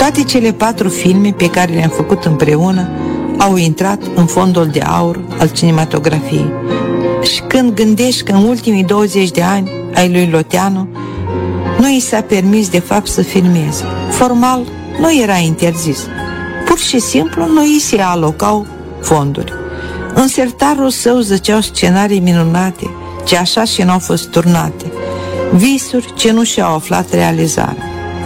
Toate cele 4 filme pe care le-am făcut împreună au intrat în fondul de aur al cinematografiei. Și când gândești că în ultimii 20 de ani ai lui Loteanu nu i s-a permis de fapt să filmeze. Formal nu era interzis. Pur și simplu nu i se alocau fonduri. În sertarul său zăceau scenarii minunate, ce așa și n-au fost turnate, visuri ce nu și-au aflat realizarea.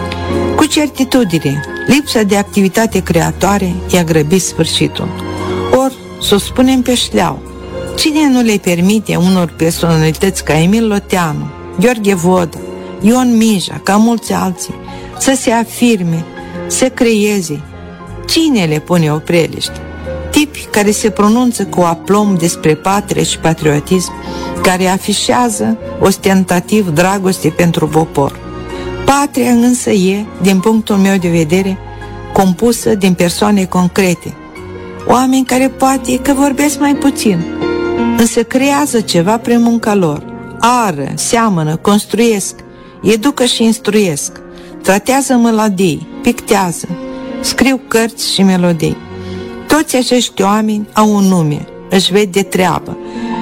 Cu certitudine, lipsa de activitate creatoare i-a grăbit sfârșitul. Ori, să o spunem pe șleau, cine nu le permite unor personalități ca Emil Loteanu, Gheorghe Vodă, Ion Mija, ca mulți alții, să se afirme, să creeze? Cine le pune opreliște? Tipi care se pronunță cu aplom despre patrie și patriotism, care afișează ostentativ dragoste pentru popor. Patria însă e, din punctul meu de vedere, compusă din persoane concrete, oameni care poate că vorbesc mai puțin, însă creează ceva prin munca lor, ară, seamănă, construiesc, educă și instruiesc, tratează melodii, pictează, scriu cărți și melodii. Toți acești oameni au un nume, își vede treabă.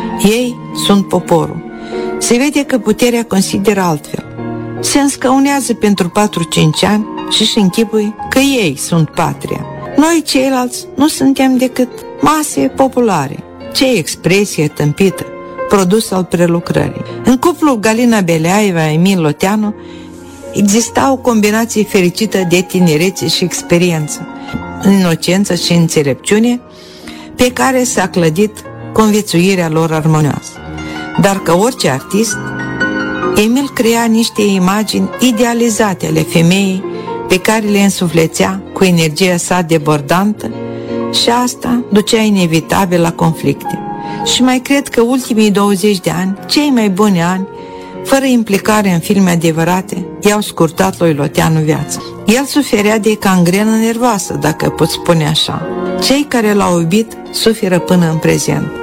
Ei sunt poporul. Se vede că puterea consideră altfel. Se înscăunează pentru 4-5 ani și își închipui că ei sunt patria. Noi ceilalți nu suntem decât mase populare. Ce expresie tâmpită, produs al prelucrării. În cuplul Galina Beleaeva-Emil Loteanu exista o combinație fericită de tinerețe și experiență, inocență și înțelepciune, pe care s-a clădit conviețuirea lor armonioasă. Dar ca orice artist, Emil crea niște imagini idealizate ale femeii pe care le însuflețea cu energia sa debordantă și asta ducea inevitabil la conflicte. Și mai cred că ultimii 20 de ani, cei mai buni ani, fără implicare în filme adevărate, i-au scurtat lui Loteanu viața. El suferea de gangrenă nervoasă, dacă pot spune așa. Cei care l-au iubit suferă până în prezent.